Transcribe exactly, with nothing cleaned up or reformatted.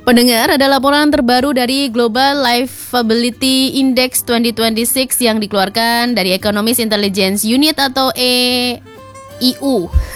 Pendengar, ada laporan terbaru dari Global Livability Index dua ribu dua puluh enam yang dikeluarkan dari Economist Intelligence Unit atau E I U.